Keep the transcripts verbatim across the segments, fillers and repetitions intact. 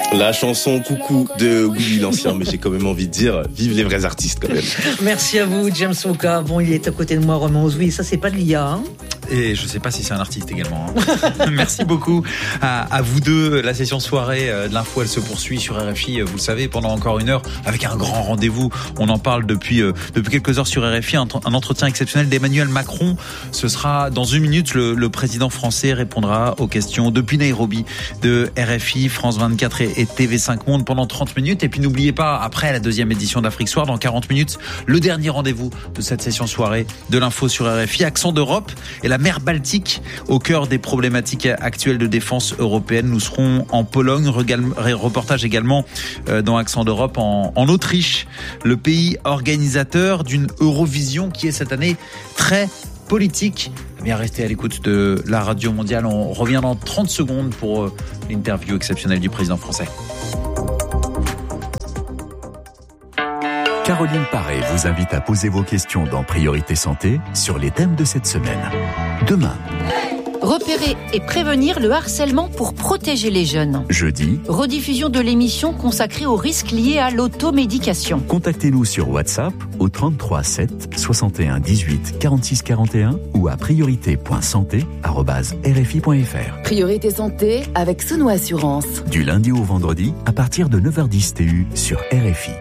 La chanson Coucou de Willy l'Ancien, mais j'ai quand même envie de dire vive les vrais artistes quand même. Merci à vous, James Oka. Bon, il est à côté de moi, Romain Ozoui. Ça, c'est pas de l'I A. Hein. Et je sais pas si c'est un artiste également. Hein. Merci beaucoup à, à vous deux. La session soirée de l'info, elle se poursuit sur R F I, vous le savez, pendant encore une heure, avec un grand rendez-vous. On en parle depuis euh, depuis quelques heures sur R F I. Un, un entretien exceptionnel d'Emmanuel Macron. Ce sera dans une minute. Le, le président français répondra aux questions depuis Nairobi de R F I, France vingt-quatre et, et T V cinq Monde pendant trente minutes. Et puis n'oubliez pas, après la deuxième édition d'Afrique Soir, dans quarante minutes, le dernier rendez-vous de cette session soirée de l'info sur R F I. Accent d'Europe et la mer Baltique au cœur des problématiques actuelles de défense européenne. Nous serons en Pologne, reportage également dans Accent d'Europe en, en Autriche, le pays organisateur d'une Eurovision qui est cette année très politique. Eh bien, restez à l'écoute de la radio mondiale. On revient dans trente secondes pour l'interview exceptionnelle du président français. Caroline Paré vous invite à poser vos questions dans Priorité Santé sur les thèmes de cette semaine. Demain, repérer et prévenir le harcèlement pour protéger les jeunes. Jeudi, rediffusion de l'émission consacrée aux risques liés à l'automédication. Contactez-nous sur WhatsApp au trente-trois sept soixante et un dix-huit quarante-six quarante et un ou à priorité point santé arobase r f i point f r. Priorité Santé avec Sono Assurance. Du lundi au vendredi à partir de neuf heures dix T U sur R F I.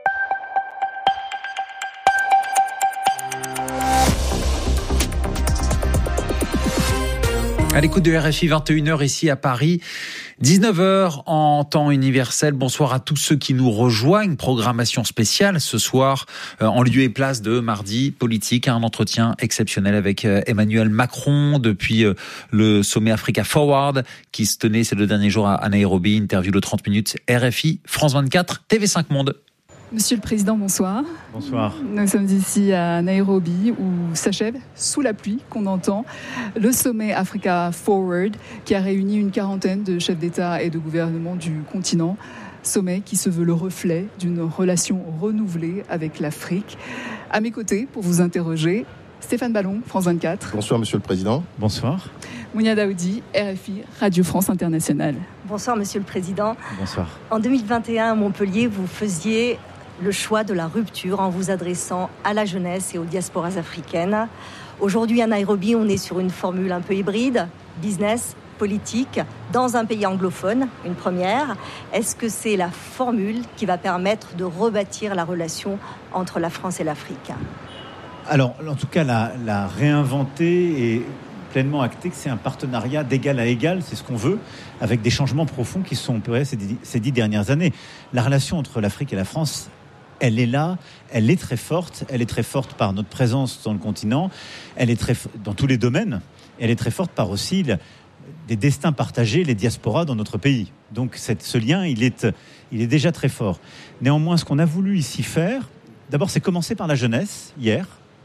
À l'écoute de R F I, vingt et une heures ici à Paris, dix-neuf heures en temps universel. Bonsoir à tous ceux qui nous rejoignent. Programmation spéciale ce soir euh, en lieu et place de Mardi Politique. Un entretien exceptionnel avec euh, Emmanuel Macron depuis euh, le sommet Africa Forward qui se tenait ces deux derniers jours à, à Nairobi. Interview de trente minutes. R F I, France vingt-quatre, T V cinq Monde. Monsieur le Président, bonsoir. Bonsoir. Nous sommes ici à Nairobi où s'achève, sous la pluie qu'on entend, le sommet Africa Forward qui a réuni une quarantaine de chefs d'État et de gouvernement du continent. Sommet qui se veut le reflet d'une relation renouvelée avec l'Afrique. À mes côtés, pour vous interroger, Stéphane Ballon, France vingt-quatre. Bonsoir Monsieur le Président. Bonsoir. Mounia Daoudi, R F I, Radio France Internationale. Bonsoir Monsieur le Président. Bonsoir. En deux mille vingt et un à Montpellier, vous faisiez le choix de la rupture en vous adressant à la jeunesse et aux diasporas africaines. Aujourd'hui, à Nairobi, on est sur une formule un peu hybride, business, politique, dans un pays anglophone, une première. Est-ce que c'est la formule qui va permettre de rebâtir la relation entre la France et l'Afrique ? Alors, en tout cas, la, la réinventer et pleinement acté que c'est un partenariat d'égal à égal, c'est ce qu'on veut, avec des changements profonds qui se sont opérés ces dix, ces dix dernières années. La relation entre l'Afrique et la France, elle est là, elle est très forte, elle est très forte par notre présence dans le continent, elle est très dans tous les domaines, elle est très forte par aussi le, des destins partagés, les diasporas dans notre pays. Donc cette, ce lien, il est, il est déjà très fort. Néanmoins, ce qu'on a voulu ici faire, d'abord c'est commencer par la jeunesse, hier,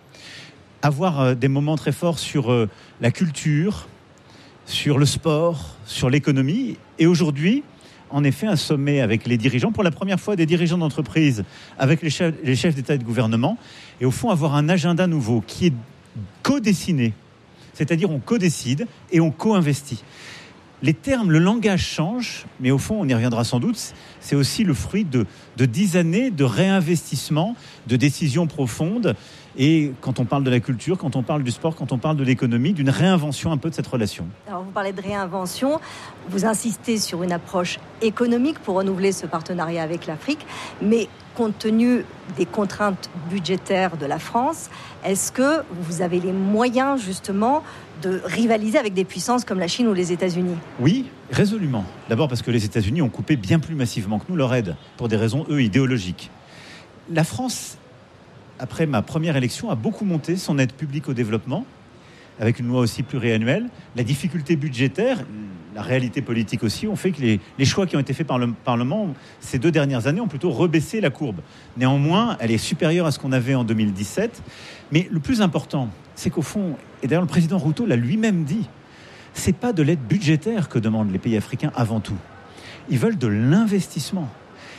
avoir des moments très forts sur la culture, sur le sport, sur l'économie. Et aujourd'hui, en effet, un sommet avec les dirigeants, pour la première fois des dirigeants d'entreprise, avec les chefs, les chefs d'État et de gouvernement, et au fond avoir un agenda nouveau qui est co-dessiné. C'est-à-dire on co-décide et on co-investit. Les termes, le langage change, mais au fond, on y reviendra sans doute, c'est aussi le fruit de, de dix années de réinvestissement, de décisions profondes. Et quand on parle de la culture, quand on parle du sport, quand on parle de l'économie, d'une réinvention un peu de cette relation. Alors vous parlez de réinvention, vous insistez sur une approche économique pour renouveler ce partenariat avec l'Afrique, mais compte tenu des contraintes budgétaires de la France, est-ce que vous avez les moyens justement de rivaliser avec des puissances comme la Chine ou les États-Unis ? Oui, résolument. D'abord parce que les États-Unis ont coupé bien plus massivement que nous leur aide, pour des raisons, eux, idéologiques. La France, après ma première élection, a beaucoup monté son aide publique au développement, avec une loi aussi pluriannuelle. La difficulté budgétaire, la réalité politique aussi, ont fait que les, les choix qui ont été faits par le Parlement ces deux dernières années ont plutôt rebaissé la courbe. Néanmoins, elle est supérieure à ce qu'on avait en deux mille dix-sept. Mais le plus important, c'est qu'au fond, et d'ailleurs le président Ruto l'a lui-même dit, c'est pas de l'aide budgétaire que demandent les pays africains avant tout. Ils veulent de l'investissement.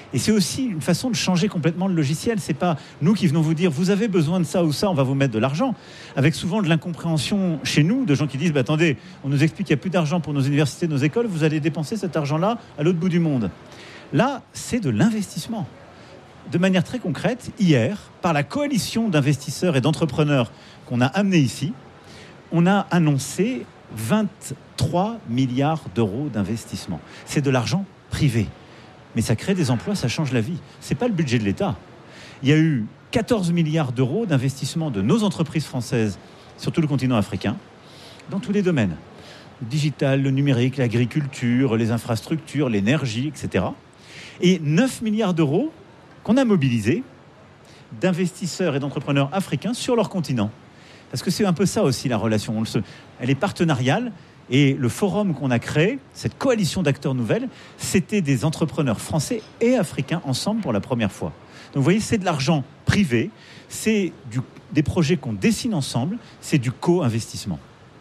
Et c'est aussi une façon de changer complètement le logiciel. C'est pas nous qui venons vous dire vous avez besoin de ça ou ça, on va vous mettre de l'argent. Avec souvent de l'incompréhension chez nous, de gens qui disent bah, attendez, on nous explique qu'il n'y a plus d'argent pour nos universités, nos écoles, vous allez dépenser cet argent-là à l'autre bout du monde. Là, c'est de l'investissement. De manière très concrète, hier, par la coalition d'investisseurs et d'entrepreneurs qu'on a amenés ici, on a annoncé vingt-trois milliards d'euros d'investissement. C'est de l'argent privé. Mais ça crée des emplois, ça change la vie. Ce n'est pas le budget de l'État. Il y a eu quatorze milliards d'euros d'investissement de nos entreprises françaises sur tout le continent africain, dans tous les domaines. Le digital, le numérique, l'agriculture, les infrastructures, l'énergie, et cetera. Et neuf milliards d'euros qu'on a mobilisés d'investisseurs et d'entrepreneurs africains sur leur continent. Parce que c'est un peu ça aussi la relation. On le sait. Elle est partenariale. Et le forum qu'on a créé, cette coalition d'acteurs nouvelles, c'était des entrepreneurs français et africains ensemble pour la première fois. Donc vous voyez, c'est de l'argent privé, c'est du, des projets qu'on dessine ensemble, c'est du co-investissement.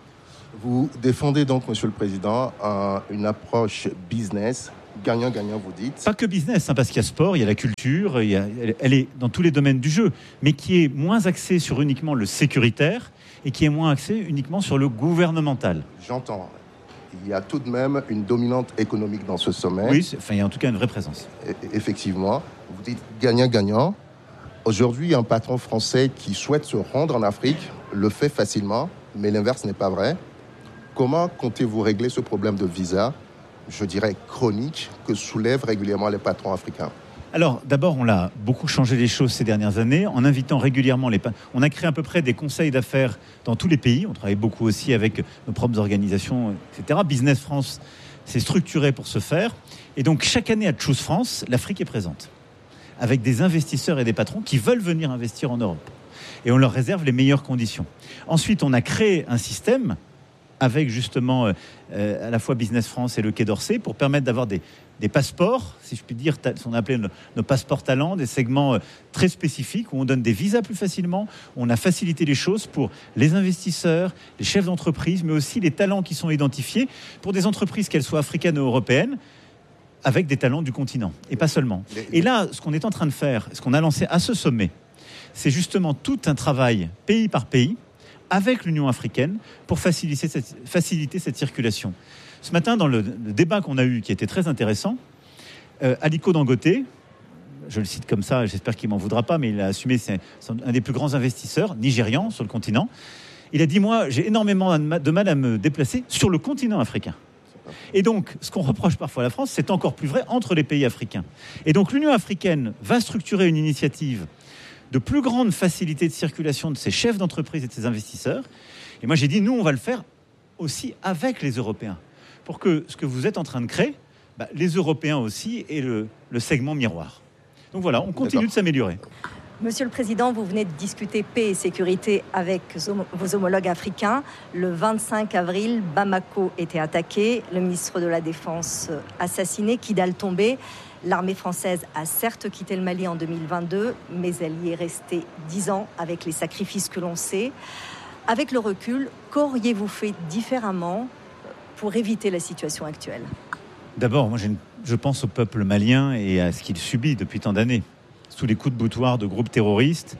Vous défendez donc, Monsieur le Président, un, une approche business, gagnant-gagnant, vous dites. Pas que business, hein, parce qu'il y a sport, il y a la culture, il y a, elle est dans tous les domaines du jeu, mais qui est moins axée sur uniquement le sécuritaire, et qui est moins axé uniquement sur le gouvernemental. J'entends. Il y a tout de même une dominante économique dans ce sommet. Oui, enfin, il y a en tout cas une vraie présence. Et, effectivement. Vous dites gagnant-gagnant. Aujourd'hui, un patron français qui souhaite se rendre en Afrique le fait facilement, mais l'inverse n'est pas vrai. Comment comptez-vous régler ce problème de visa, je dirais chronique, que soulèvent régulièrement les patrons africains ? Alors, d'abord, on a beaucoup changé les choses ces dernières années en invitant régulièrement les... On a créé à peu près des conseils d'affaires dans tous les pays. On travaille beaucoup aussi avec nos propres organisations, et cetera. Business France s'est structuré pour ce faire. Et donc, chaque année à Choose France, l'Afrique est présente, avec des investisseurs et des patrons qui veulent venir investir en Europe. Et on leur réserve les meilleures conditions. Ensuite, on a créé un système avec justement euh, à la fois Business France et le Quai d'Orsay pour permettre d'avoir des, des passeports, si je puis dire, ce qu'on appelait nos, nos passeports talents, des segments euh, très spécifiques où on donne des visas plus facilement. On a facilité les choses pour les investisseurs, les chefs d'entreprise, mais aussi les talents qui sont identifiés pour des entreprises, qu'elles soient africaines ou européennes, avec des talents du continent, et pas seulement. Et là, ce qu'on est en train de faire, ce qu'on a lancé à ce sommet, c'est justement tout un travail pays par pays, avec l'Union africaine pour faciliter cette, faciliter cette circulation. Ce matin, dans le, le débat qu'on a eu, qui était très intéressant, euh, Aliko Dangote, je le cite comme ça, j'espère qu'il ne m'en voudra pas, mais il a assumé, c'est un des plus grands investisseurs nigérians sur le continent. Il a dit, moi, j'ai énormément de mal à me déplacer sur le continent africain. Et donc, ce qu'on reproche parfois à la France, c'est encore plus vrai entre les pays africains. Et donc, l'Union africaine va structurer une initiative de plus grande facilité de circulation de ces chefs d'entreprise et de ces investisseurs. Et moi, j'ai dit, nous, on va le faire aussi avec les Européens, pour que ce que vous êtes en train de créer, bah, les Européens aussi aient le, le segment miroir. Donc voilà, on continue D'accord. de s'améliorer. Monsieur le Président, vous venez de discuter paix et sécurité avec vos homologues africains. Le vingt-cinq avril, Bamako était attaqué, le ministre de la Défense assassiné, Kidal tombé. L'armée française a certes quitté le Mali en deux mille vingt-deux, mais elle y est restée dix ans avec les sacrifices que l'on sait. Avec le recul, qu'auriez-vous fait différemment pour éviter la situation actuelle ? D'abord, moi, une... je pense au peuple malien et à ce qu'il subit depuis tant d'années, sous les coups de boutoir de groupes terroristes,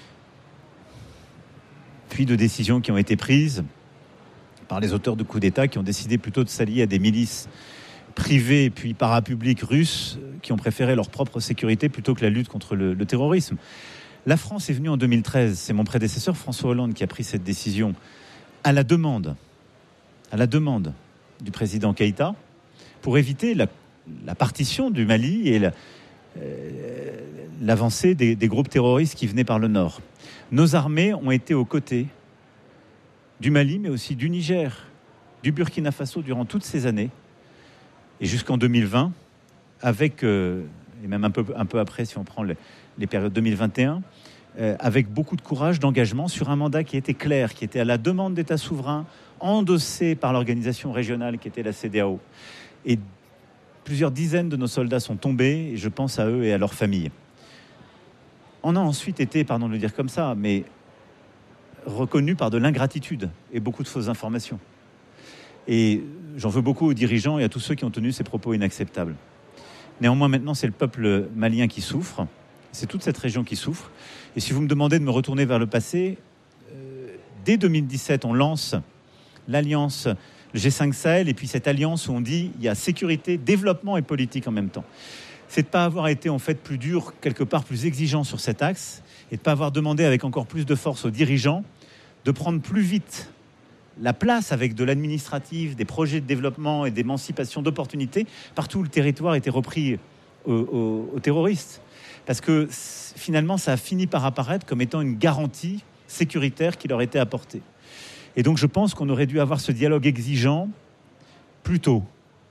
puis de décisions qui ont été prises par les auteurs de coups d'État qui ont décidé plutôt de s'allier à des milices privés puis parapublics russes qui ont préféré leur propre sécurité plutôt que la lutte contre le, le terrorisme. La France est venue en deux mille treize, c'est mon prédécesseur François Hollande qui a pris cette décision à la demande, à la demande du président Keïta pour éviter la, la partition du Mali et la, euh, l'avancée des, des groupes terroristes qui venaient par le nord. Nos armées ont été aux côtés du Mali mais aussi du Niger, du Burkina Faso durant toutes ces années. Et jusqu'en deux mille vingt, avec, euh, et même un peu, un peu après si on prend les, les périodes deux mille vingt et un, euh, avec beaucoup de courage, d'engagement sur un mandat qui était clair, qui était à la demande d'États souverains, endossé par l'organisation régionale qui était la C D A O. Et plusieurs dizaines de nos soldats sont tombés, et je pense à eux et à leurs familles. On a ensuite été, pardon de le dire comme ça, mais reconnus par de l'ingratitude et beaucoup de fausses informations. Et j'en veux beaucoup aux dirigeants et à tous ceux qui ont tenu ces propos inacceptables. Néanmoins, maintenant, c'est le peuple malien qui souffre. C'est toute cette région qui souffre. Et si vous me demandez de me retourner vers le passé, euh, dès deux mille dix-sept, on lance l'alliance le G cinq Sahel, et puis cette alliance où on dit il y a sécurité, développement et politique en même temps. C'est de ne pas avoir été en fait plus dur, quelque part plus exigeant sur cet axe, et de ne pas avoir demandé avec encore plus de force aux dirigeants de prendre plus vite la place avec de l'administratif, des projets de développement et d'émancipation d'opportunités, partout où le territoire était repris aux, aux, aux terroristes. Parce que finalement, ça a fini par apparaître comme étant une garantie sécuritaire qui leur était apportée. Et donc je pense qu'on aurait dû avoir ce dialogue exigeant plus tôt.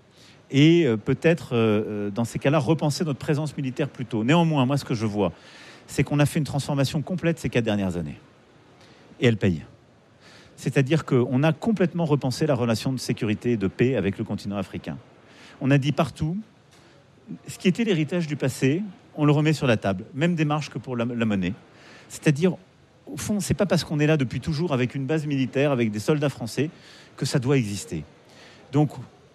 Et euh, peut-être, euh, dans ces cas-là, repenser notre présence militaire plus tôt. Néanmoins, moi, ce que je vois, c'est qu'on a fait une transformation complète ces quatre dernières années. Et elle paye. C'est-à-dire qu'on a complètement repensé la relation de sécurité et de paix avec le continent africain. On a dit partout, ce qui était l'héritage du passé, on le remet sur la table. Même démarche que pour la, la monnaie. C'est-à-dire, au fond, c'est pas parce qu'on est là depuis toujours avec une base militaire, avec des soldats français, que ça doit exister. Donc,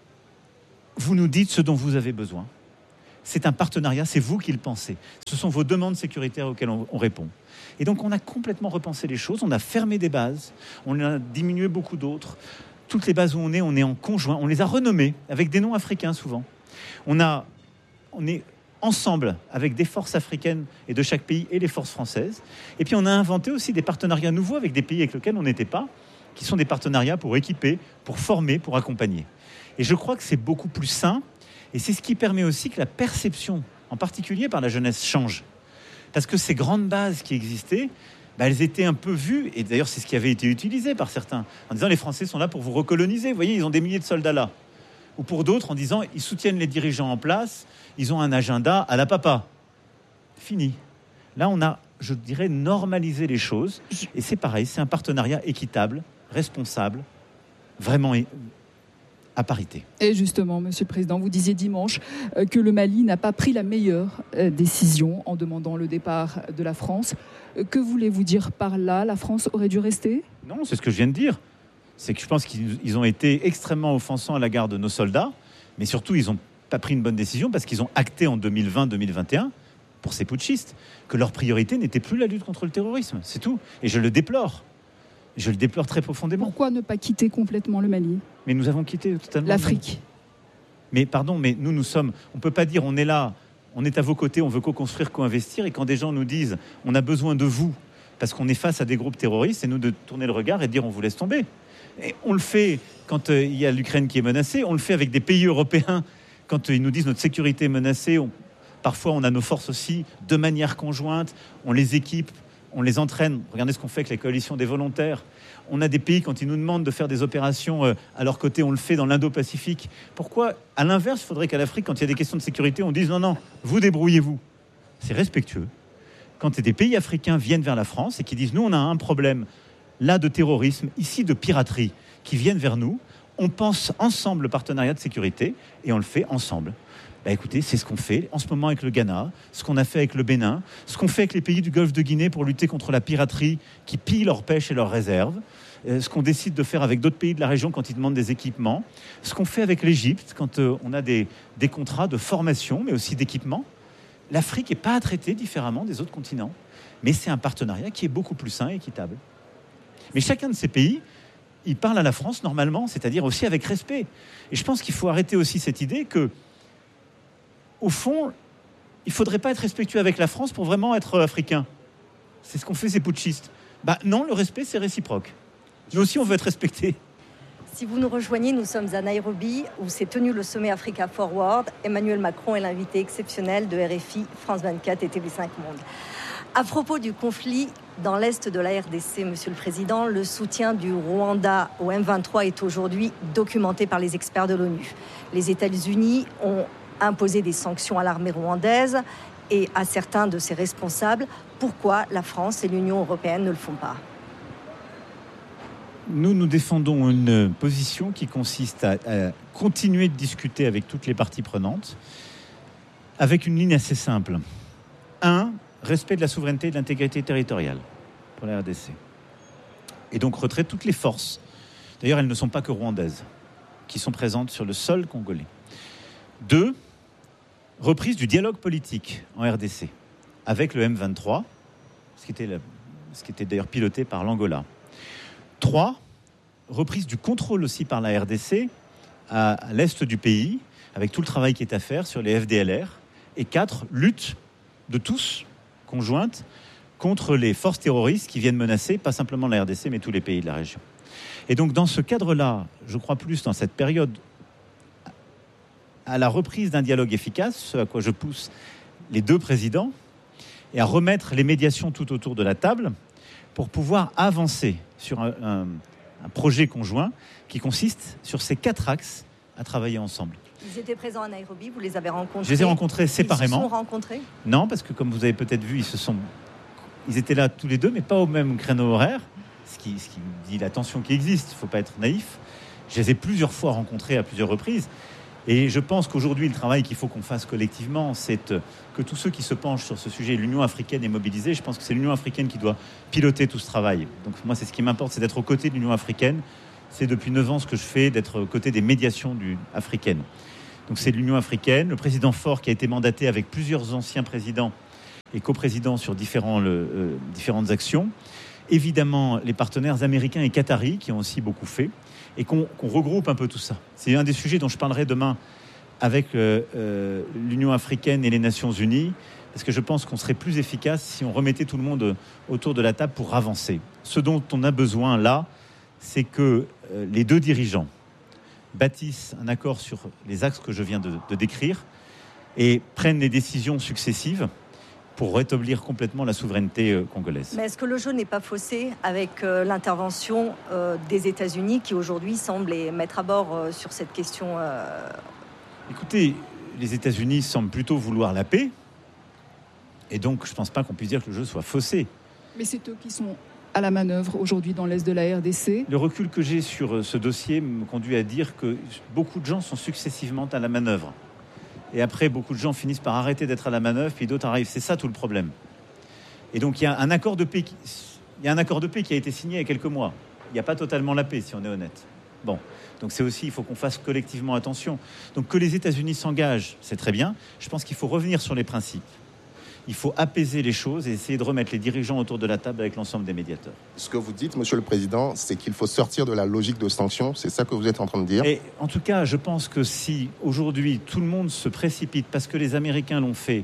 vous nous dites ce dont vous avez besoin. C'est un partenariat, c'est vous qui le pensez. Ce sont vos demandes sécuritaires auxquelles on, on répond. Et donc, on a complètement repensé les choses. On a fermé des bases, on a diminué beaucoup d'autres. Toutes les bases où on est, on est en conjoint. On les a renommées avec des noms africains souvent. On a, on est ensemble avec des forces africaines et de chaque pays et les forces françaises. Et puis, on a inventé aussi des partenariats nouveaux avec des pays avec lesquels on n'était pas, qui sont des partenariats pour équiper, pour former, pour accompagner. Et je crois que c'est beaucoup plus sain. Et c'est ce qui permet aussi que la perception, en particulier par la jeunesse, change. Parce que ces grandes bases qui existaient, bah, elles étaient un peu vues, et d'ailleurs c'est ce qui avait été utilisé par certains, en disant les Français sont là pour vous recoloniser, vous voyez, ils ont des milliers de soldats là. Ou pour d'autres, en disant ils soutiennent les dirigeants en place, ils ont un agenda à la papa. Fini. Là, on a, je dirais, normalisé les choses, et c'est pareil, c'est un partenariat équitable, responsable, vraiment à parité. Et justement, Monsieur le Président, vous disiez dimanche que le Mali n'a pas pris la meilleure décision en demandant le départ de la France. Que voulez-vous dire par là ? La France aurait dû rester ? Non, c'est ce que je viens de dire. C'est que je pense qu'ils ont été extrêmement offensants à l'égard de nos soldats, mais surtout, ils n'ont pas pris une bonne décision parce qu'ils ont acté en deux mille vingt deux mille vingt et un, pour ces putschistes, que leur priorité n'était plus la lutte contre le terrorisme. C'est tout. Et je le déplore. Je le déplore très profondément. Pourquoi ne pas quitter complètement le Mali ? Mais nous avons quitté totalement l'Afrique. Mais pardon, mais nous, nous sommes... On ne peut pas dire on est là, on est à vos côtés, on veut co-construire, co-investir. Et quand des gens nous disent on a besoin de vous parce qu'on est face à des groupes terroristes, c'est nous de tourner le regard et de dire on vous laisse tomber. Et on le fait quand euh, il y a l'Ukraine qui est menacée. On le fait avec des pays européens quand euh, ils nous disent notre sécurité est menacée. On... Parfois, on a nos forces aussi de manière conjointe. On les équipe. On les entraîne. Regardez ce qu'on fait avec les coalitions des volontaires. On a des pays, quand ils nous demandent de faire des opérations euh, à leur côté, on le fait dans l'Indo-Pacifique. Pourquoi, à l'inverse, il faudrait qu'à l'Afrique, quand il y a des questions de sécurité, on dise non, non, vous débrouillez-vous. C'est respectueux. Quand des pays africains viennent vers la France et qui disent nous, on a un problème là de terrorisme, ici de piraterie, qui viennent vers nous, on pense ensemble le partenariat de sécurité et on le fait ensemble. Bah écoutez, c'est ce qu'on fait en ce moment avec le Ghana, ce qu'on a fait avec le Bénin, ce qu'on fait avec les pays du Golfe de Guinée pour lutter contre la piraterie qui pille leur pêche et leurs réserves, euh, ce qu'on décide de faire avec d'autres pays de la région quand ils demandent des équipements, ce qu'on fait avec l'Égypte quand euh, on a des, des contrats de formation mais aussi d'équipement. L'Afrique n'est pas à traiter différemment des autres continents, mais c'est un partenariat qui est beaucoup plus sain et équitable. Mais chacun de ces pays, il parle à la France normalement, c'est-à-dire aussi avec respect. Et je pense qu'il faut arrêter aussi cette idée que au fond, il ne faudrait pas être respectueux avec la France pour vraiment être africain. C'est ce qu'ont fait ces putschistes. Bah non, le respect, c'est réciproque. Nous aussi, on veut être respectés. Si vous nous rejoignez, nous sommes à Nairobi, où s'est tenu le sommet Africa Forward. Emmanuel Macron est l'invité exceptionnel de R F I, France vingt-quatre et T V cinq Monde. À propos du conflit dans l'est de la R D C, Monsieur le Président, le soutien du Rwanda au M vingt-trois est aujourd'hui documenté par les experts de l'ONU. Les États-Unis ont imposer des sanctions à l'armée rwandaise et à certains de ses responsables. Pourquoi la France et l'Union européenne ne le font pas ? Nous, nous défendons une position qui consiste à, à continuer de discuter avec toutes les parties prenantes avec une ligne assez simple. Un, respect de la souveraineté et de l'intégrité territoriale pour la R D C. Et donc retrait de toutes les forces. D'ailleurs, elles ne sont pas que rwandaises, qui sont présentes sur le sol congolais. Deux, reprise du dialogue politique en R D C avec le M vingt-trois, ce qui était, la, ce qui était d'ailleurs piloté par l'Angola. Trois, reprise du contrôle aussi par la R D C à, à l'est du pays, avec tout le travail qui est à faire sur les F D L R. Et quatre, lutte de tous, conjointe, contre les forces terroristes qui viennent menacer, pas simplement la R D C, mais tous les pays de la région. Et donc, dans ce cadre-là, je crois plus dans cette période à la reprise d'un dialogue efficace, ce à quoi je pousse les deux présidents, et à remettre les médiations tout autour de la table pour pouvoir avancer sur un, un, un projet conjoint qui consiste sur ces quatre axes à travailler ensemble. Ils étaient présents à Nairobi, vous les avez rencontrés? Je les ai rencontrés séparément. Ils se sont rencontrés? Non, parce que comme vous avez peut-être vu, ils se sont, ils étaient là tous les deux, mais pas au même créneau horaire, ce qui, ce qui dit la tension qui existe. Il ne faut pas être naïf. Je les ai plusieurs fois rencontrés à plusieurs reprises. Et je pense qu'aujourd'hui, le travail qu'il faut qu'on fasse collectivement, c'est que tous ceux qui se penchent sur ce sujet, l'Union africaine est mobilisée. Je pense que c'est l'Union africaine qui doit piloter tout ce travail. Donc moi, c'est ce qui m'importe, c'est d'être aux côtés de l'Union africaine. C'est depuis neuf ans ce que je fais, d'être aux côtés des médiations du, africaines. Donc c'est l'Union africaine, le président Faure qui a été mandaté avec plusieurs anciens présidents et coprésidents sur différents, le, euh, différentes actions. Évidemment, les partenaires américains et qataris qui ont aussi beaucoup fait. Et qu'on, qu'on regroupe un peu tout ça. C'est un des sujets dont je parlerai demain avec euh, euh, l'Union africaine et les Nations unies, parce que je pense qu'on serait plus efficace si on remettait tout le monde autour de la table pour avancer. Ce dont on a besoin là, c'est que euh, les deux dirigeants bâtissent un accord sur les axes que je viens de, de décrire et prennent les décisions successives pour rétablir complètement la souveraineté euh, congolaise. Mais est-ce que le jeu n'est pas faussé avec euh, l'intervention euh, des États-Unis qui aujourd'hui semblent les mettre à bord euh, sur cette question euh... Écoutez, les États-Unis semblent plutôt vouloir la paix, et donc je ne pense pas qu'on puisse dire que le jeu soit faussé. Mais c'est eux qui sont à la manœuvre aujourd'hui dans l'est de la R D C. Le recul que j'ai sur ce dossier me conduit à dire que beaucoup de gens sont successivement à la manœuvre. Et après, beaucoup de gens finissent par arrêter d'être à la manœuvre, puis d'autres arrivent. C'est ça tout le problème. Et donc, il y a un accord de paix qui, il y a un accord de paix qui a été signé il y a quelques mois. Il n'y a pas totalement la paix, si on est honnête. Bon, donc c'est aussi, il faut qu'on fasse collectivement attention. Donc que les États-Unis s'engagent, c'est très bien. Je pense qu'il faut revenir sur les principes. Il faut apaiser les choses et essayer de remettre les dirigeants autour de la table avec l'ensemble des médiateurs. Ce que vous dites, Monsieur le Président, c'est qu'il faut sortir de la logique de sanction. C'est ça que vous êtes en train de dire. Et en tout cas, je pense que si aujourd'hui tout le monde se précipite parce que les Américains l'ont fait,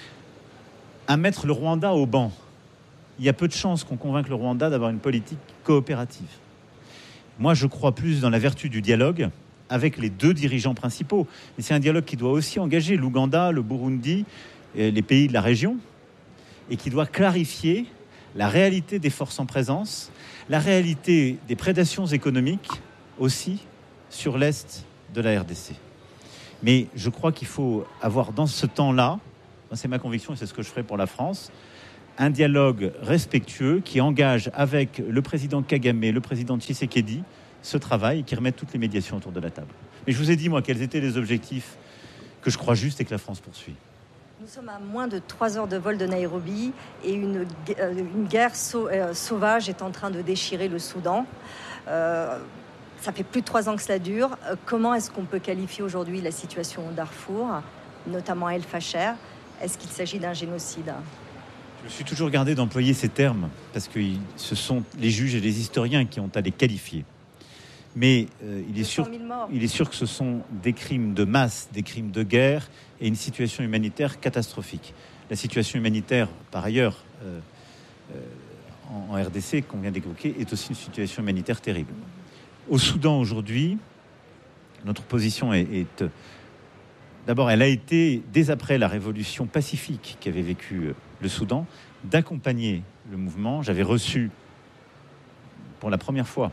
à mettre le Rwanda au banc, il y a peu de chances qu'on convainque le Rwanda d'avoir une politique coopérative. Moi, je crois plus dans la vertu du dialogue avec les deux dirigeants principaux. Mais c'est un dialogue qui doit aussi engager l'Ouganda, le Burundi, les pays de la région, et qui doit clarifier la réalité des forces en présence, la réalité des prédations économiques aussi sur l'est de la R D C. Mais je crois qu'il faut avoir dans ce temps-là, c'est ma conviction et c'est ce que je ferai pour la France, un dialogue respectueux qui engage avec le président Kagame, le président Tshisekedi, ce travail et qui remette toutes les médiations autour de la table. Mais je vous ai dit, moi, quels étaient les objectifs que je crois justes et que la France poursuit. Nous sommes à moins de trois heures de vol de Nairobi et une, une guerre sau, euh, sauvage est en train de déchirer le Soudan. Euh, ça fait plus de trois ans que cela dure. Euh, comment est-ce qu'on peut qualifier aujourd'hui la situation au Darfour, notamment à El Fasher? Est-ce qu'il s'agit d'un génocide? Je me suis toujours gardé d'employer ces termes parce que ce sont les juges et les historiens qui ont à les qualifier. Mais euh, il, est sûr, il est sûr que ce sont des crimes de masse, des crimes de guerre et une situation humanitaire catastrophique. La situation humanitaire, par ailleurs, euh, euh, en, en R D C, qu'on vient d'évoquer, est aussi une situation humanitaire terrible. Au Soudan, aujourd'hui, notre position est... est euh, d'abord, elle a été, dès après la révolution pacifique qu'avait vécue euh, le Soudan, d'accompagner le mouvement. J'avais reçu, pour la première fois,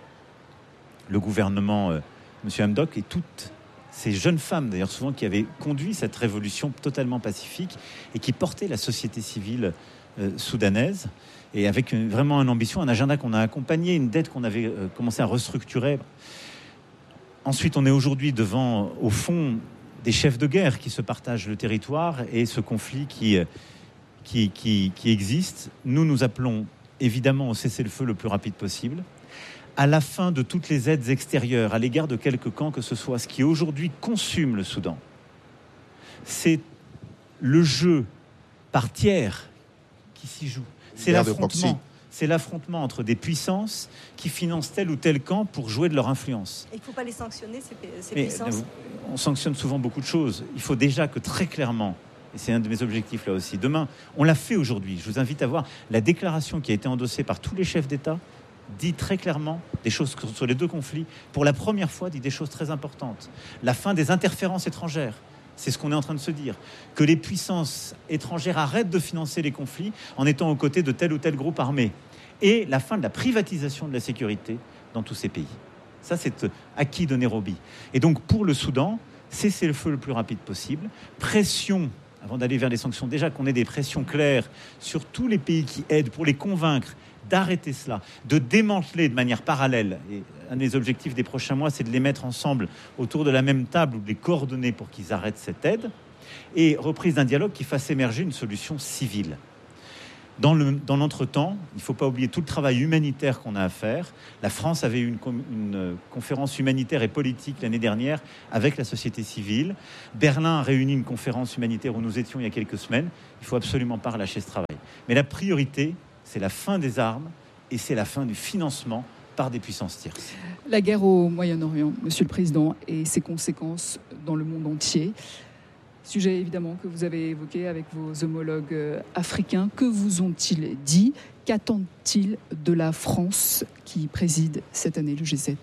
le gouvernement, euh, M. Hamdok, et toutes ces jeunes femmes, d'ailleurs souvent, qui avaient conduit cette révolution totalement pacifique et qui portaient la société civile euh, soudanaise, et avec une, vraiment une ambition, un agenda qu'on a accompagné, une dette qu'on avait euh, commencé à restructurer. Ensuite, on est aujourd'hui devant, au fond, des chefs de guerre qui se partagent le territoire et ce conflit qui, qui, qui, qui existe. Nous, nous appelons évidemment au cessez-le-feu le plus rapide possible, à la fin de toutes les aides extérieures à l'égard de quelques camps que ce soit. Ce qui aujourd'hui consume le Soudan, c'est le jeu par tiers qui s'y joue. C'est l'affrontement. C'est l'affrontement entre des puissances qui financent tel ou tel camp pour jouer de leur influence. Il ne faut pas les sanctionner, ces, ces Mais, puissances. On sanctionne souvent beaucoup de choses. Il faut déjà que très clairement, et c'est un de mes objectifs là aussi, demain, on l'a fait aujourd'hui. Je vous invite à voir la déclaration qui a été endossée par tous les chefs d'État, dit très clairement des choses sur les deux conflits. Pour la première fois, dit des choses très importantes. La fin des interférences étrangères. C'est ce qu'on est en train de se dire. Que les puissances étrangères arrêtent de financer les conflits en étant aux côtés de tel ou tel groupe armé. Et la fin de la privatisation de la sécurité dans tous ces pays. Ça, c'est acquis de Nairobi. Et donc, pour le Soudan, cesser le feu le plus rapide possible. Pression, avant d'aller vers les sanctions, déjà qu'on ait des pressions claires sur tous les pays qui aident pour les convaincre d'arrêter cela, de démanteler de manière parallèle. Et un des objectifs des prochains mois, c'est de les mettre ensemble autour de la même table ou de les coordonner pour qu'ils arrêtent cette aide. Et reprise d'un dialogue qui fasse émerger une solution civile. Dans, le, dans l'entretemps, il ne faut pas oublier tout le travail humanitaire qu'on a à faire. La France avait eu une, une conférence humanitaire et politique l'année dernière avec la société civile. Berlin a réuni une conférence humanitaire où nous étions il y a quelques semaines. Il ne faut absolument pas relâcher ce travail. Mais la priorité, c'est la fin des armes et c'est la fin du financement par des puissances tierces. La guerre au Moyen-Orient, Monsieur le Président, et ses conséquences dans le monde entier. Sujet évidemment que vous avez évoqué avec vos homologues africains. Que vous ont-ils dit ? Qu'attendent-ils de la France qui préside cette année le G sept ?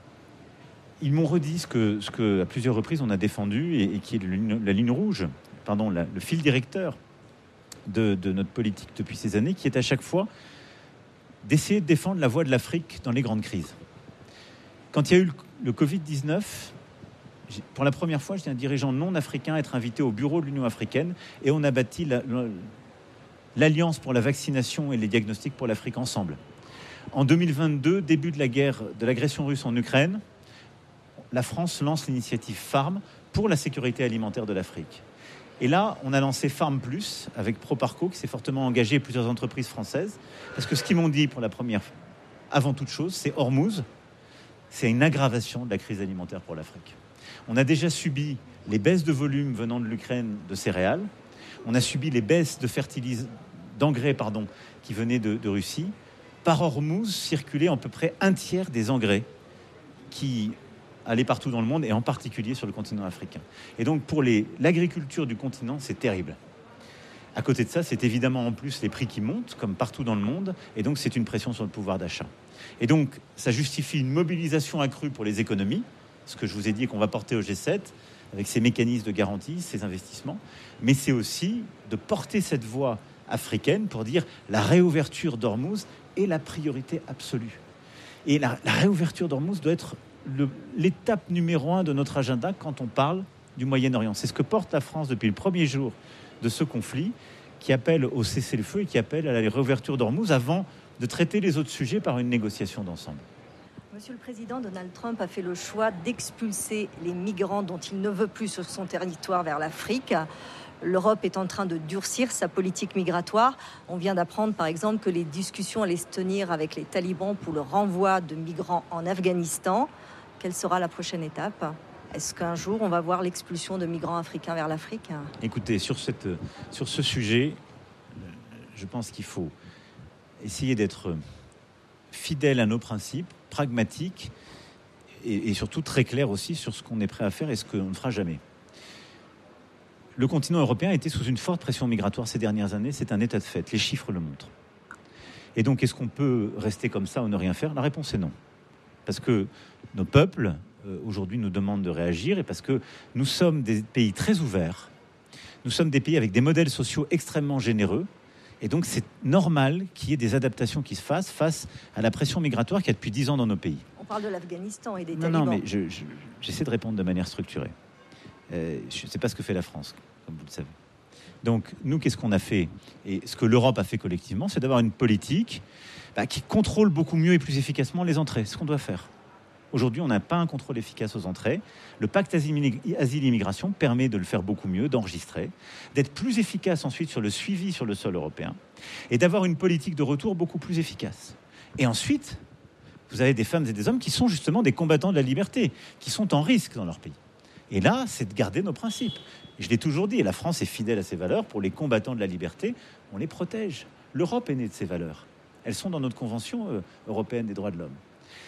Ils m'ont redit ce que, ce que à plusieurs reprises on a défendu et, et qui est le, la ligne rouge, pardon, la, le fil directeur de, de notre politique depuis ces années, qui est à chaque fois d'essayer de défendre la voix de l'Afrique dans les grandes crises. Quand il y a eu le, le covid dix-neuf, pour la première fois, j'étais un dirigeant non africain être invité au bureau de l'Union africaine et on a bâti la, la, l'Alliance pour la vaccination et les diagnostics pour l'Afrique ensemble. En deux mille vingt-deux, début de la guerre, de l'agression russe en Ukraine, la France lance l'initiative Farm pour la sécurité alimentaire de l'Afrique. Et là, on a lancé Farm Plus avec Proparco qui s'est fortement engagé et plusieurs entreprises françaises. Parce que ce qu'ils m'ont dit pour la première fois, avant toute chose, c'est Hormuz, c'est une aggravation de la crise alimentaire pour l'Afrique. On a déjà subi les baisses de volume venant de l'Ukraine de céréales. On a subi les baisses de fertilis... d'engrais pardon, qui venaient de, de Russie. Par Hormuz circulait à peu près un tiers des engrais qui allaient partout dans le monde et en particulier sur le continent africain. Et donc pour les, l'agriculture du continent, c'est terrible. À côté de ça, c'est évidemment en plus les prix qui montent, comme partout dans le monde, et donc c'est une pression sur le pouvoir d'achat. Et donc ça justifie une mobilisation accrue pour les économies, ce que je vous ai dit qu'on va porter au G sept, avec ces mécanismes de garantie, ces investissements, mais c'est aussi de porter cette voix africaine pour dire la réouverture d'Hormuz est la priorité absolue. Et la, la réouverture d'Hormuz doit être le, l'étape numéro un de notre agenda quand on parle du Moyen-Orient. C'est ce que porte la France depuis le premier jour de ce conflit, qui appelle au cessez-le-feu et qui appelle à la réouverture d'Hormuz avant de traiter les autres sujets par une négociation d'ensemble. Monsieur le Président, Donald Trump a fait le choix d'expulser les migrants dont il ne veut plus sur son territoire vers l'Afrique. L'Europe est en train de durcir sa politique migratoire. On vient d'apprendre, par exemple, que les discussions allaient se tenir avec les talibans pour le renvoi de migrants en Afghanistan. Quelle sera la prochaine étape ? Est-ce qu'un jour, on va voir l'expulsion de migrants africains vers l'Afrique ? Écoutez, sur, cette, sur ce sujet, je pense qu'il faut essayer d'être fidèle à nos principes, pragmatique et, et surtout très clair aussi sur ce qu'on est prêt à faire et ce qu'on ne fera jamais. Le continent européen a été sous une forte pression migratoire ces dernières années, c'est un état de fait, les chiffres le montrent. Et donc, est-ce qu'on peut rester comme ça ou ne rien faire ? La réponse est non. Parce que nos peuples, euh, aujourd'hui, nous demandent de réagir et parce que nous sommes des pays très ouverts, nous sommes des pays avec des modèles sociaux extrêmement généreux. Et donc, c'est normal qu'il y ait des adaptations qui se fassent face à la pression migratoire qu'il y a depuis dix ans dans nos pays. On parle de l'Afghanistan et des non, talibans. Non, mais je, je, j'essaie de répondre de manière structurée. Euh, je ne sais pas ce que fait la France, comme vous le savez. Donc, nous, qu'est-ce qu'on a fait ? Et ce que l'Europe a fait collectivement, c'est d'avoir une politique bah, qui contrôle beaucoup mieux et plus efficacement les entrées. C'est ce qu'on doit faire. Aujourd'hui, on n'a pas un contrôle efficace aux entrées. Le pacte asile-immigration permet de le faire beaucoup mieux, d'enregistrer, d'être plus efficace ensuite sur le suivi sur le sol européen et d'avoir une politique de retour beaucoup plus efficace. Et ensuite, vous avez des femmes et des hommes qui sont justement des combattants de la liberté, qui sont en risque dans leur pays. Et là, c'est de garder nos principes. Et je l'ai toujours dit, la France est fidèle à ses valeurs. Pour les combattants de la liberté, on les protège. L'Europe est née de ces valeurs. Elles sont dans notre Convention euh, européenne des droits de l'homme.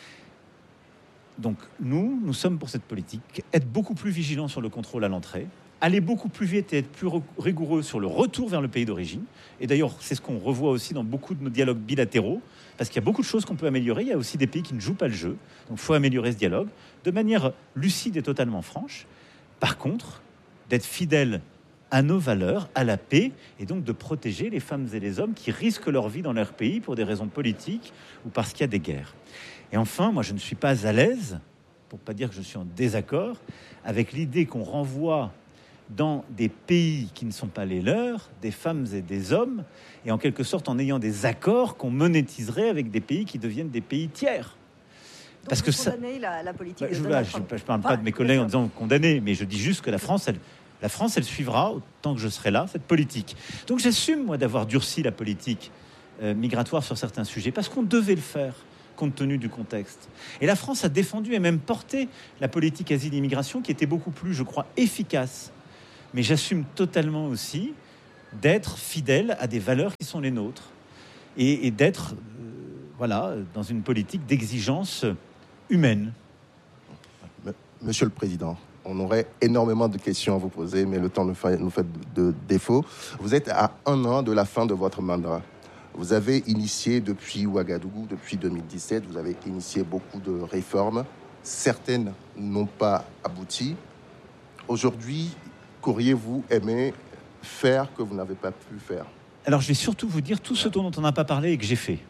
Donc nous, nous sommes pour cette politique. Être beaucoup plus vigilants sur le contrôle à l'entrée, aller beaucoup plus vite et être plus rigoureux sur le retour vers le pays d'origine. Et d'ailleurs, c'est ce qu'on revoit aussi dans beaucoup de nos dialogues bilatéraux, parce qu'il y a beaucoup de choses qu'on peut améliorer. Il y a aussi des pays qui ne jouent pas le jeu. Donc il faut améliorer ce dialogue de manière lucide et totalement franche. Par contre, d'être fidèle à nos valeurs, à la paix, et donc de protéger les femmes et les hommes qui risquent leur vie dans leur pays pour des raisons politiques ou parce qu'il y a des guerres. Et enfin, moi, je ne suis pas à l'aise, pour ne pas dire que je suis en désaccord, avec l'idée qu'on renvoie dans des pays qui ne sont pas les leurs, des femmes et des hommes, et en quelque sorte en ayant des accords qu'on monétiserait avec des pays qui deviennent des pays tiers. Donc Parce vous que ça, la, la politique bah, de je ne Donald parle Trump. pas de mes collègues en disant condamner, mais je dis juste que la France, elle, la France, elle suivra, autant que je serai là, cette politique. Donc j'assume, moi, d'avoir durci la politique euh, migratoire sur certains sujets, parce qu'on devait le faire, compte tenu du contexte. Et la France a défendu et même porté la politique asile-immigration, qui était beaucoup plus, je crois, efficace. Mais j'assume totalement aussi d'être fidèle à des valeurs qui sont les nôtres et, et d'être euh, voilà, dans une politique d'exigence humaine. Monsieur le Président, on aurait énormément de questions à vous poser, mais le temps nous fait, nous fait de, de défaut. Vous êtes à un an de la fin de votre mandat. Vous avez initié depuis Ouagadougou, depuis deux mille dix-sept, vous avez initié beaucoup de réformes. Certaines n'ont pas abouti. Aujourd'hui, qu'auriez-vous aimé faire que vous n'avez pas pu faire? Alors, je vais surtout vous dire tout ce dont on n'a pas parlé et que j'ai fait.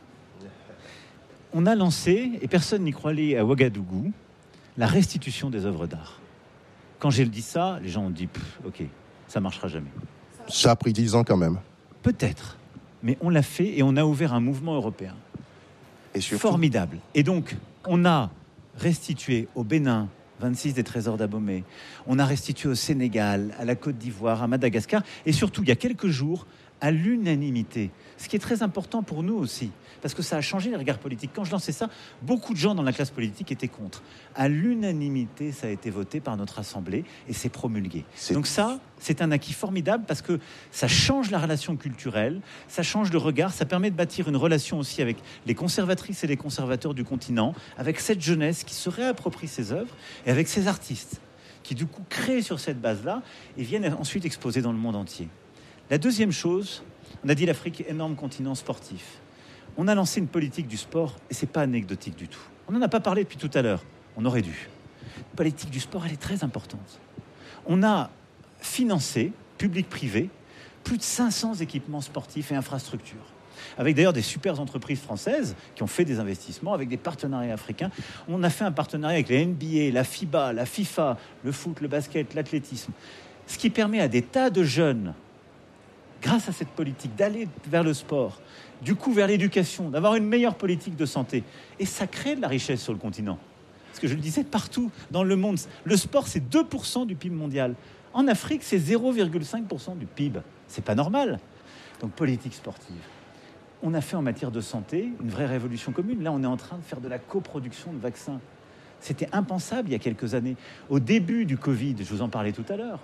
On a lancé, et personne n'y croyait à Ouagadougou, la restitution des œuvres d'art. Quand j'ai dit ça, les gens ont dit « Ok, ça ne marchera jamais ». Ça a pris dix ans quand même. Peut-être, mais on l'a fait et on a ouvert un mouvement européen. Et surtout... formidable. Et donc, on a restitué au Bénin vingt-six des trésors d'Abomey. On a restitué au Sénégal, à la Côte d'Ivoire, à Madagascar, et surtout, il y a quelques jours, à l'unanimité. Ce qui est très important pour nous aussi, parce que ça a changé les regards politiques. Quand je lançais ça, beaucoup de gens dans la classe politique étaient contre. À l'unanimité, ça a été voté par notre Assemblée et c'est promulgué. C'est... Donc ça, c'est un acquis formidable parce que ça change la relation culturelle, ça change le regard, ça permet de bâtir une relation aussi avec les conservatrices et les conservateurs du continent, avec cette jeunesse qui se réapproprie ses œuvres et avec ces artistes qui du coup créent sur cette base-là et viennent ensuite exposer dans le monde entier. La deuxième chose, on a dit l'Afrique, énorme continent sportif. On a lancé une politique du sport et c'est pas anecdotique du tout. On n'en a pas parlé depuis tout à l'heure. On aurait dû. La politique du sport, elle est très importante. On a financé, public-privé, plus de cinq cents équipements sportifs et infrastructures. Avec d'ailleurs des super entreprises françaises qui ont fait des investissements avec des partenariats africains. On a fait un partenariat avec les N B A, la FIBA, la FIFA, le foot, le basket, l'athlétisme. Ce qui permet à des tas de jeunes, grâce à cette politique, d'aller vers le sport, du coup vers l'éducation, d'avoir une meilleure politique de santé. Et ça crée de la richesse sur le continent. Parce que je le disais, partout dans le monde, le sport, c'est deux pour cent du P I B mondial. En Afrique, c'est zéro virgule cinq pour cent du P I B. C'est pas normal. Donc, politique sportive. On a fait en matière de santé une vraie révolution commune. Là, on est en train de faire de la coproduction de vaccins. C'était impensable il y a quelques années. Au début du Covid, je vous en parlais tout à l'heure,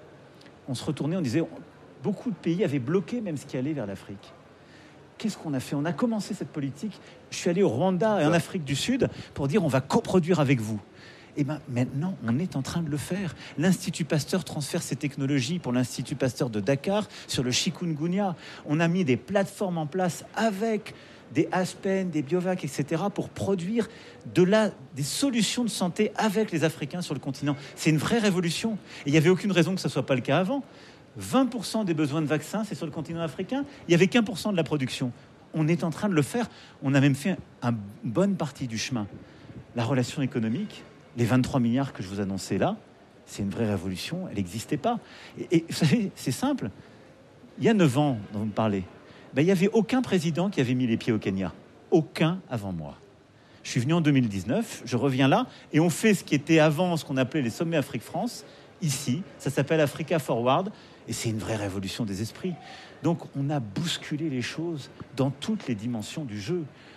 on se retournait, on disait... Beaucoup de pays avaient bloqué même ce qui allait vers l'Afrique. Qu'est-ce qu'on a fait? On a commencé cette politique. Je suis allé au Rwanda et en Afrique du Sud pour dire on va coproduire avec vous. Et bien maintenant, on est en train de le faire. L'Institut Pasteur transfère ses technologies pour l'Institut Pasteur de Dakar sur le chikungunya. On a mis des plateformes en place avec des Aspen, des Biovac, et cetera pour produire de la, des solutions de santé avec les Africains sur le continent. C'est une vraie révolution. Et il n'y avait aucune raison que ce ne soit pas le cas avant. vingt pour cent des besoins de vaccins, c'est sur le continent africain. Il n'y avait qu'un pour cent de la production. On est en train de le faire. On a même fait un, une bonne partie du chemin. La relation économique, les vingt-trois milliards que je vous annonçais là, c'est une vraie révolution. Elle n'existait pas. Et, et vous savez, c'est simple. Il y a neuf ans, dont vous me parlez, ben, il n'y avait aucun président qui avait mis les pieds au Kenya. Aucun avant moi. Je suis venu en deux mille dix-neuf, je reviens là, et on fait ce qui était avant ce qu'on appelait les sommets Afrique-France, ici. Ça s'appelle Africa Forward. Et c'est une vraie révolution des esprits. Donc, on a bousculé les choses dans toutes les dimensions du jeu.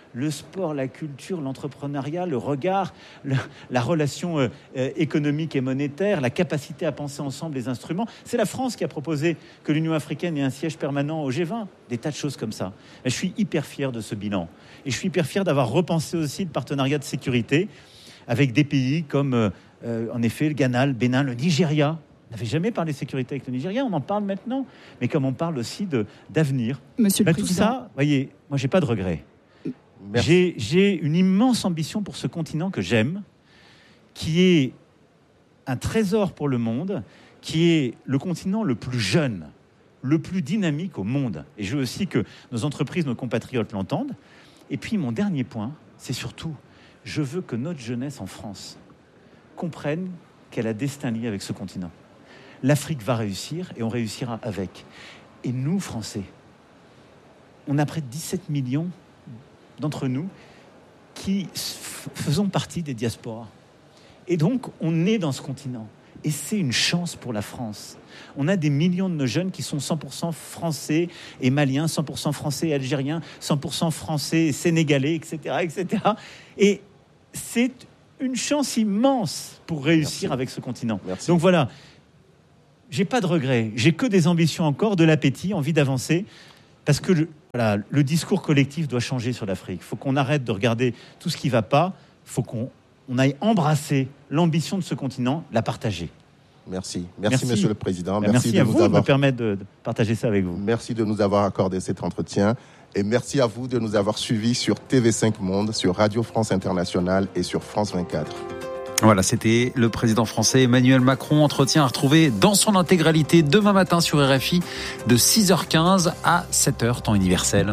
le sport, la culture, l'entrepreneuriat, le regard, le, la relation euh, euh, économique et monétaire, la capacité à penser ensemble les instruments. C'est la France qui a proposé que l'Union africaine ait un siège permanent au G vingt, des tas de choses comme ça. Mais je suis hyper fier de ce bilan. Et je suis hyper fier d'avoir repensé aussi le partenariat de sécurité avec des pays comme, euh, euh, en effet, le Ghana, le Bénin, le Nigeria. On n'avait jamais parlé de sécurité avec le Nigeria, on en parle maintenant. Mais comme on parle aussi de, d'avenir. Monsieur le ben, Président. Tout ça, voyez, moi, j'ai pas de regrets. J'ai, j'ai une immense ambition pour ce continent que j'aime, qui est un trésor pour le monde, qui est le continent le plus jeune, le plus dynamique au monde. Et je veux aussi que nos entreprises, nos compatriotes l'entendent. Et puis, mon dernier point, c'est surtout, je veux que notre jeunesse en France comprenne qu'elle a destin lié avec ce continent. L'Afrique va réussir et on réussira avec. Et nous, Français, on a près de dix-sept millions d'entre nous qui f- faisons partie des diasporas. Et donc, on est dans ce continent. Et c'est une chance pour la France. On a des millions de nos jeunes qui sont cent pour cent français et maliens, cent pour cent français et algériens, cent pour cent français et sénégalais, et cetera, et cetera. Et c'est une chance immense pour réussir Merci. Avec ce continent. Merci. Donc voilà, j'ai pas de regrets, j'ai que des ambitions encore, de l'appétit, envie d'avancer, parce que le, voilà, le discours collectif doit changer sur l'Afrique. Il faut qu'on arrête de regarder tout ce qui ne va pas, il faut qu'on on aille embrasser l'ambition de ce continent, la partager. Merci. Merci, Merci. Monsieur le Président. Merci, Merci de à nous vous avoir... de me permettre de, de partager ça avec vous. Merci de nous avoir accordé cet entretien. Et merci à vous de nous avoir suivis sur T V cinq Monde, sur Radio France Internationale et sur France vingt-quatre. Voilà, c'était le président français Emmanuel Macron. Entretien à retrouver dans son intégralité demain matin sur R F I de six heures quinze à sept heures, temps universel.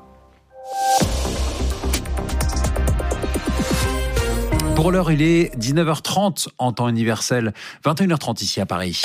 Pour l'heure, il est dix-neuf heures trente en temps universel, vingt et une heures trente ici à Paris.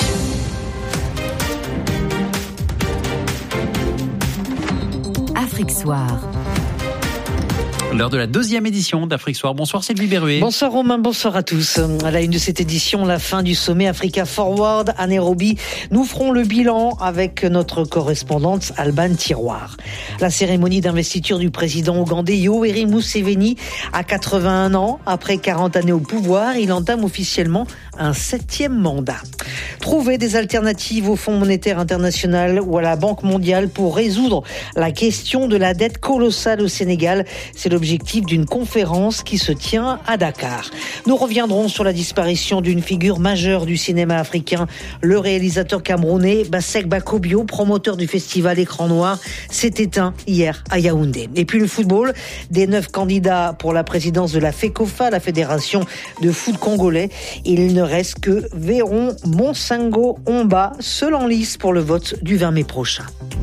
Afrique Soir. L'heure de la deuxième édition d'Afrique Soir. Bonsoir Sylvie Berruet. Bonsoir Romain, bonsoir à tous. À la une de cette édition, la fin du sommet Africa Forward à Nairobi. Nous ferons le bilan avec notre correspondante Alban Tiroir. La cérémonie d'investiture du président ougandais Yoweri Museveni à quatre-vingt-un ans. Après quarante années au pouvoir, il entame officiellement un septième mandat. Trouver des alternatives au Fonds monétaire international ou à la Banque mondiale pour résoudre la question de la dette colossale au Sénégal, c'est l'objectif d'une conférence qui se tient à Dakar. Nous reviendrons sur la disparition d'une figure majeure du cinéma africain. Le réalisateur camerounais Bassek Bakobio, promoteur du festival Écran Noir, s'est éteint hier à Yaoundé. Et puis le football, des neuf candidats pour la présidence de la FECOFA, la Fédération de foot congolais. Il ne reste que Véron Monsango Omba, seul en lice pour le vote du vingt mai prochain.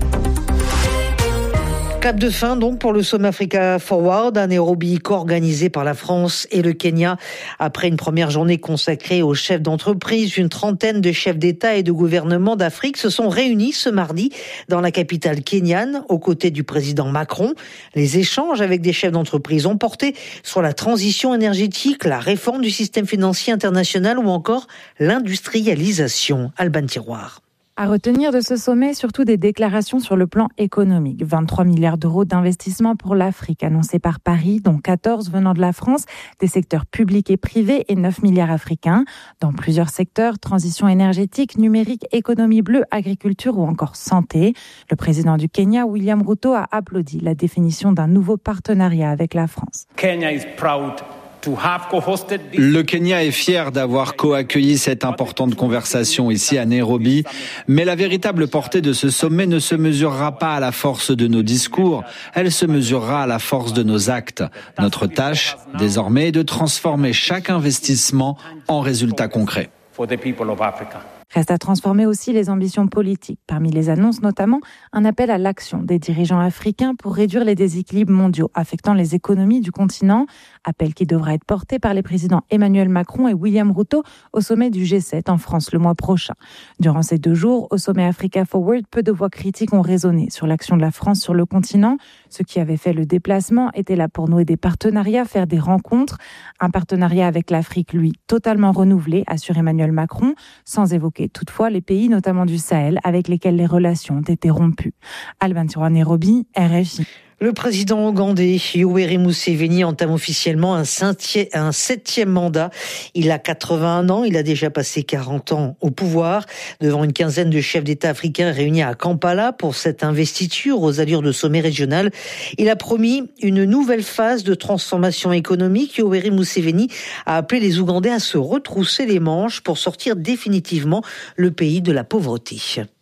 Clap de fin donc pour le sommet Africa Forward à Nairobi, co-organisé par la France et le Kenya. Après une première journée consacrée aux chefs d'entreprise, une trentaine de chefs d'État et de gouvernement d'Afrique se sont réunis ce mardi dans la capitale kenyane, aux côtés du président Macron. Les échanges avec des chefs d'entreprise ont porté sur la transition énergétique, la réforme du système financier international ou encore l'industrialisation. Alban Tiroir. À retenir de ce sommet, surtout des déclarations sur le plan économique. vingt-trois milliards d'euros d'investissement pour l'Afrique annoncés par Paris, dont quatorze venant de la France, des secteurs publics et privés et neuf milliards africains. Dans plusieurs secteurs, transition énergétique, numérique, économie bleue, agriculture ou encore santé. Le président du Kenya, William Ruto, a applaudi la définition d'un nouveau partenariat avec la France. Kenya is proud. Le Kenya est fier d'avoir co-accueilli cette importante conversation ici à Nairobi, mais la véritable portée de ce sommet ne se mesurera pas à la force de nos discours, elle se mesurera à la force de nos actes. Notre tâche, désormais, est de transformer chaque investissement en résultat concret. Reste à transformer aussi les ambitions politiques. Parmi les annonces, notamment, un appel à l'action des dirigeants africains pour réduire les déséquilibres mondiaux affectant les économies du continent. Appel qui devra être porté par les présidents Emmanuel Macron et William Ruto au sommet du G sept en France le mois prochain. Durant ces deux jours, au sommet Africa Forward, peu de voix critiques ont résonné sur l'action de la France sur le continent. Ceux qui avaient fait le déplacement étaient là pour nouer des partenariats, faire des rencontres. Un partenariat avec l'Afrique, lui, totalement renouvelé, assure Emmanuel Macron, sans évoquer toutefois les pays, notamment du Sahel, avec lesquels les relations ont été rompues. Alban Tiroir, Nairobi, R F I. Le président ougandais Yoweri Museveni entame officiellement un, cinquième, un septième mandat. Il a quatre-vingt-un ans, il a déjà passé quarante ans au pouvoir, devant une quinzaine de chefs d'État africains réunis à Kampala pour cette investiture aux allures de sommet régional. Il a promis une nouvelle phase de transformation économique. Yoweri Museveni a appelé les Ougandais à se retrousser les manches pour sortir définitivement le pays de la pauvreté.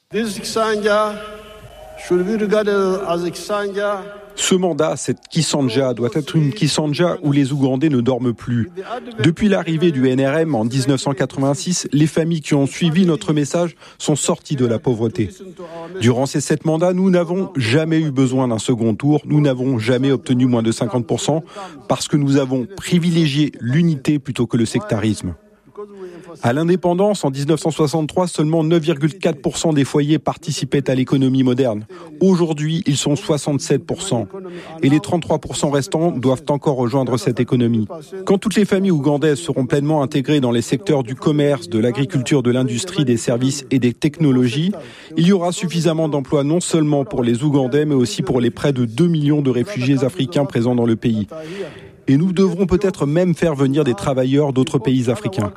Ce mandat, cette Kisanja, doit être une Kisanja où les Ougandais ne dorment plus. Depuis l'arrivée du N R M en dix-neuf cent quatre-vingt-six, les familles qui ont suivi notre message sont sorties de la pauvreté. Durant ces sept mandats, nous n'avons jamais eu besoin d'un second tour, nous n'avons jamais obtenu moins de cinquante pour cent parce que nous avons privilégié l'unité plutôt que le sectarisme. À l'indépendance, en dix-neuf cent soixante-trois, seulement neuf virgule quatre pour cent des foyers participaient à l'économie moderne. Aujourd'hui, ils sont soixante-sept pour cent. Et les trente-trois pour cent restants doivent encore rejoindre cette économie. Quand toutes les familles ougandaises seront pleinement intégrées dans les secteurs du commerce, de l'agriculture, de l'industrie, des services et des technologies, il y aura suffisamment d'emplois non seulement pour les Ougandais, mais aussi pour les près de deux millions de réfugiés africains présents dans le pays. Et nous devrons peut-être même faire venir des travailleurs d'autres pays africains.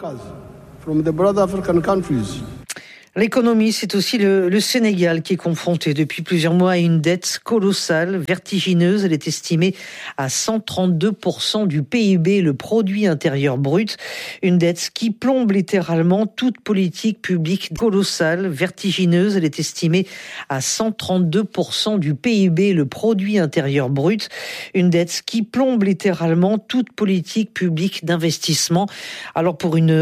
L'économie, c'est aussi le, le Sénégal qui est confronté depuis plusieurs mois à une dette colossale, vertigineuse. Elle est estimée à cent trente-deux pour cent du P I B, le produit intérieur brut. Une dette qui plombe littéralement toute politique publique colossale, vertigineuse. Elle est estimée à cent trente-deux pour cent du P I B, le produit intérieur brut. Une dette qui plombe littéralement toute politique publique d'investissement. Alors pour une